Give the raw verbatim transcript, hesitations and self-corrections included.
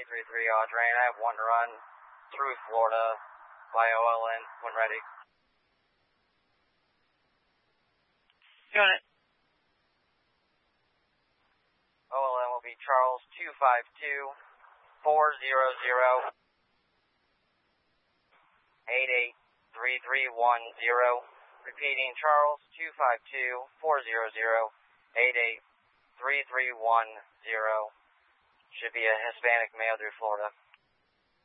three three Audrey, I have one to run through Florida by O L N when ready. Unit. O L N will be Charles two five two, four zero zero, eight eight three three one zero. Repeating, Charles two five two, four zero zero, eight eight three three one zero. Should be a Hispanic male through Florida.